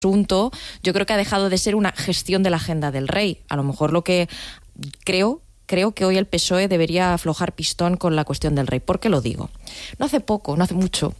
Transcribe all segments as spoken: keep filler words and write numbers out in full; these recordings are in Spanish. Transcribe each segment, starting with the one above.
asunto, yo creo que ha dejado de ser una gestión de la agenda del rey. A lo mejor lo que creo... Creo que hoy el P S O E debería aflojar pistón con la cuestión del rey. ¿Por qué lo digo? No hace poco, no hace mucho,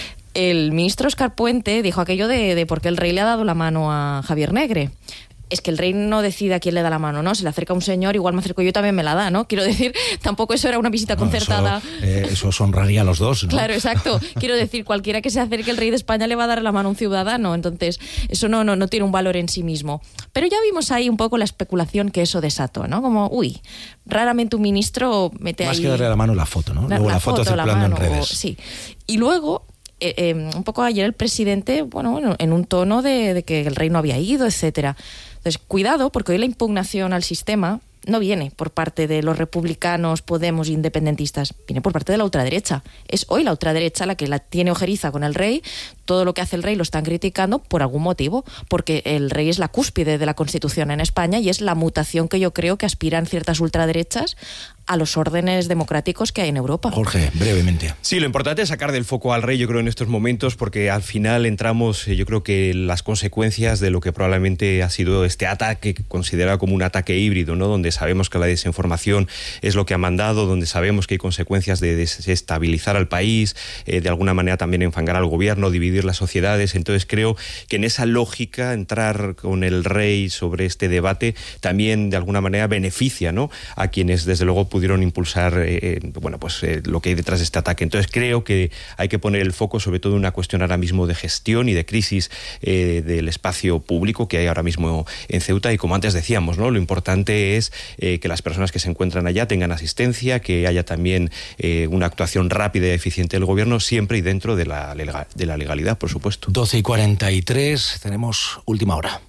el ministro Óscar Puente dijo aquello de, de por qué el rey le ha dado la mano a Javier Negre. Es que el rey no decide a quién le da la mano, ¿no? Se le acerca un señor, igual me acerco yo, también me la da, ¿no? Quiero decir, tampoco eso era una visita no, concertada. Eso, eh, eso os honraría a los dos, ¿no? Claro, exacto. Quiero decir, cualquiera que se acerque al rey de España le va a dar la mano a un ciudadano. Entonces, eso no, no, no tiene un valor en sí mismo. Pero ya vimos ahí un poco la especulación que eso desató, ¿no? Como, uy, raramente un ministro mete Más ahí... Más que darle la mano, la foto, ¿no? La, luego la, la foto, foto circulando en redes. O, sí. Y luego... Eh, eh, un poco ayer el presidente, bueno, bueno en un tono de, de que el rey no había ido, etcétera. Entonces, cuidado, porque hoy la impugnación al sistema no viene por parte de los republicanos, Podemos, independentistas, viene por parte de la ultraderecha. Es hoy la ultraderecha la que la tiene ojeriza con el rey. Todo lo que hace el rey lo están criticando por algún motivo, porque el rey es la cúspide de la Constitución en España y es la mutación que yo creo que aspiran ciertas ultraderechas a los órdenes democráticos que hay en Europa. Jorge, brevemente. Sí, lo importante es sacar del foco al rey, yo creo, en estos momentos, porque al final entramos, yo creo que las consecuencias de lo que probablemente ha sido este ataque, considerado como un ataque híbrido, ¿no? Donde sabemos que la desinformación es lo que ha mandado, donde sabemos que hay consecuencias de desestabilizar al país, eh, de alguna manera también enfangar al gobierno, dividir las sociedades. Entonces creo que en esa lógica entrar con el rey sobre este debate también de alguna manera beneficia, ¿no?, a quienes desde luego pudieron impulsar eh, bueno, pues, eh, lo que hay detrás de este ataque. Entonces creo que hay que poner el foco sobre todo en una cuestión ahora mismo de gestión y de crisis eh, del espacio público que hay ahora mismo en Ceuta, y como antes decíamos, ¿no?, lo importante es eh, que las personas que se encuentran allá tengan asistencia, que haya también eh, una actuación rápida y eficiente del gobierno, siempre y dentro de la, legal, de la legalidad, por supuesto. doce y cuarenta y tres, tenemos última hora.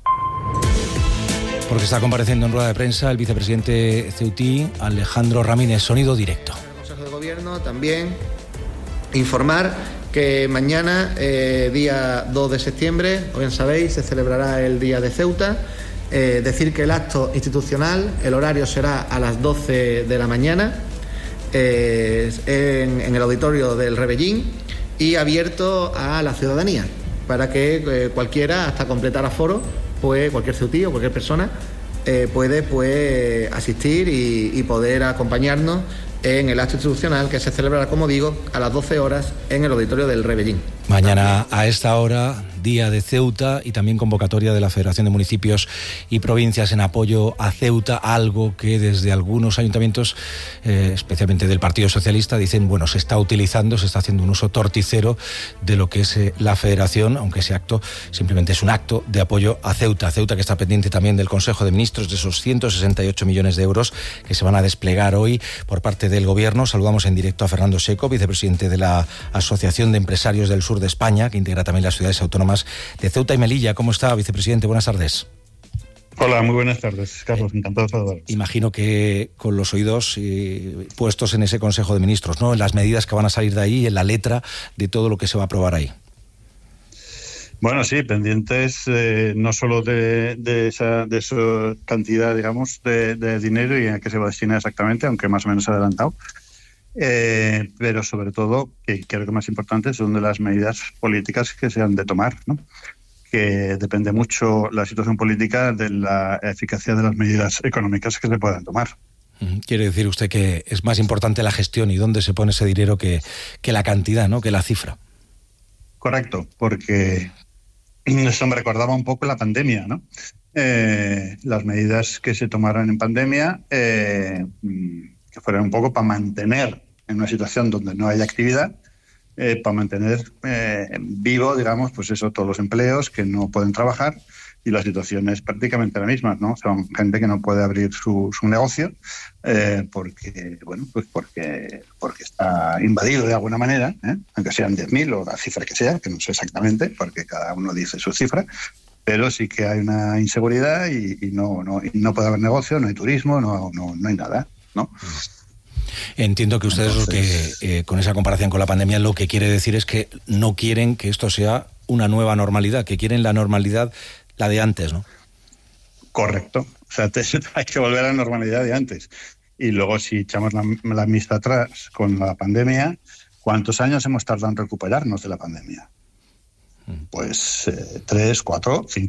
Porque está compareciendo en rueda de prensa el vicepresidente ceutí, Alejandro Ramírez. Sonido directo. El Consejo de Gobierno también informar que mañana, eh, día dos de septiembre, como bien sabéis, se celebrará el Día de Ceuta. Eh, decir que el acto institucional, el horario será a las doce de la mañana eh, en, en el auditorio del Rebellín y abierto a la ciudadanía para que eh, cualquiera, hasta completar aforo, pues cualquier ceutí o cualquier persona eh, puede pues asistir y, y poder acompañarnos en el acto institucional que se celebrará, como digo, a las doce horas en el auditorio del Rebellín. Mañana a esta hora, Día de Ceuta, y también convocatoria de la Federación de Municipios y Provincias en apoyo a Ceuta, algo que desde algunos ayuntamientos, eh, especialmente del Partido Socialista, dicen, bueno, se está utilizando, se está haciendo un uso torticero de lo que es eh, la Federación, aunque ese acto simplemente es un acto de apoyo a Ceuta. Ceuta que está pendiente también del Consejo de Ministros, de esos ciento sesenta y ocho millones de euros que se van a desplegar hoy por parte del Gobierno. Saludamos en directo a Fernando Seco, vicepresidente de la Asociación de Empresarios del Sur de España, que integra también las ciudades autónomas de Ceuta y Melilla. ¿Cómo está, vicepresidente? Buenas tardes. Hola, muy buenas tardes, Carlos. Encantado de saludaros. Imagino que con los oídos eh, puestos en ese Consejo de Ministros, ¿no?, en las medidas que van a salir de ahí, en la letra de todo lo que se va a aprobar ahí. Bueno, sí, pendientes eh, no solo de, de, esa, de esa cantidad, digamos, de, de dinero y a qué se va a destinar exactamente, aunque más o menos adelantado, eh, pero sobre todo, que creo que más importante, son de las medidas políticas que se han de tomar, ¿no?, que depende mucho la situación política de la eficacia de las medidas económicas que se puedan tomar. Quiere decir usted que es más importante la gestión y dónde se pone ese dinero que, que la cantidad, ¿no?, que la cifra. Correcto, porque eso me recordaba un poco la pandemia, ¿no? Eh, las medidas que se tomaron en pandemia, eh, que fueron un poco para mantener en una situación donde no hay actividad, eh, para mantener eh, vivo, digamos, pues eso, todos los empleos que no pueden trabajar, y la situación es prácticamente la misma, ¿no? Son gente que no puede abrir su, su negocio eh, porque, bueno, pues porque, porque está invadido de alguna manera, ¿eh? Aunque sean diez mil o la cifra que sea, que no sé exactamente, porque cada uno dice su cifra, pero sí que hay una inseguridad y, y, no, no, y no puede haber negocio, no hay turismo, no, no, no hay nada, ¿no? Entiendo que ustedes Entonces, lo que, eh, con esa comparación con la pandemia, lo que quiere decir es que no quieren que esto sea una nueva normalidad, que quieren la normalidad, la de antes, ¿no? Correcto. O sea, te, hay que volver a la normalidad de antes. Y luego, si echamos la, la vista atrás con la pandemia, ¿cuántos años hemos tardado en recuperarnos de la pandemia? Pues eh, tres, cuatro, cinco